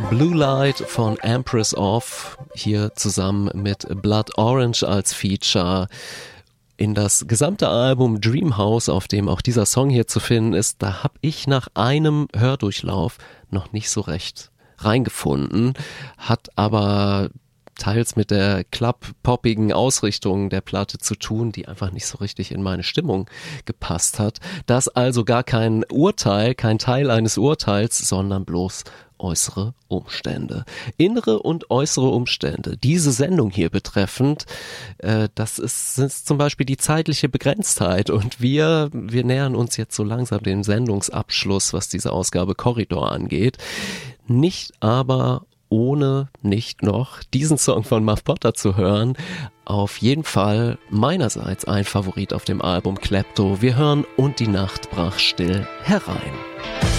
Blue Light von Empress of, hier zusammen mit Blood Orange als Feature. In das gesamte Album Dreamhouse, auf dem auch dieser Song hier zu finden ist, da habe ich nach einem Hördurchlauf noch nicht so recht reingefunden, hat aber teils mit der club-poppigen Ausrichtung der Platte zu tun, die einfach nicht so richtig in meine Stimmung gepasst hat. Das also gar kein Urteil, kein Teil eines Urteils, sondern bloß äußere Umstände. Innere und äußere Umstände. Diese Sendung hier betreffend, das sind zum Beispiel die zeitliche Begrenztheit und wir nähern uns jetzt so langsam dem Sendungsabschluss, was diese Ausgabe Korridor angeht. Nicht aber ohne nicht noch diesen Song von Muff Potter zu hören. Auf jeden Fall meinerseits ein Favorit auf dem Album Klepto. Wir hören Und die Nacht brach still herein.